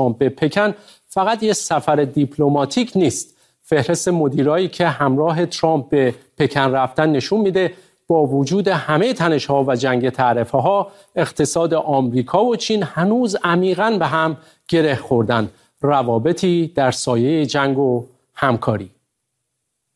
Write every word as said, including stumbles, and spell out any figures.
ترامپ به پکن فقط یک سفر دیپلماتیک نیست. فهرست مدیرایی که همراه ترامپ به پکن رفتن نشون میده با وجود همه تنش‌ها و جنگ تعرفه‌ها، اقتصاد آمریکا و چین هنوز عمیقاً به هم گره خوردن. روابطی در سایه جنگ و همکاری.